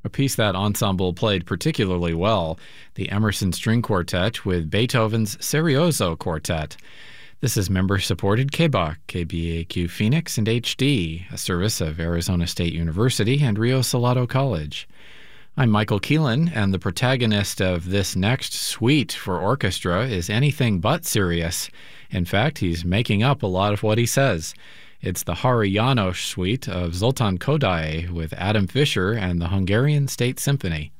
A piece that ensemble played particularly well, the Emerson String Quartet with Beethoven's Serioso Quartet. This is member-supported KBAQ, KBAQ Phoenix, and HD, a service of Arizona State University and Rio Salado College. I'm Michael Keelan, and the protagonist of this next suite for orchestra is anything but serious. In fact, he's making up a lot of what he says. It's the Hari János suite of Zoltán Kodály with Adam Fischer and the Hungarian State Symphony.